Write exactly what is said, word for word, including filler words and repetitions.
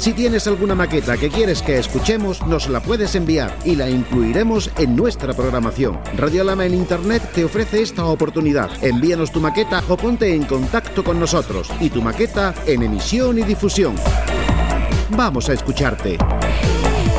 Si tienes alguna maqueta que quieres que escuchemos, nos la puedes enviar y la incluiremos en nuestra programación. Radiolama en Internet te ofrece esta oportunidad. Envíanos tu maqueta o ponte en contacto con nosotros y tu maqueta en emisión y difusión. Vamos a escucharte.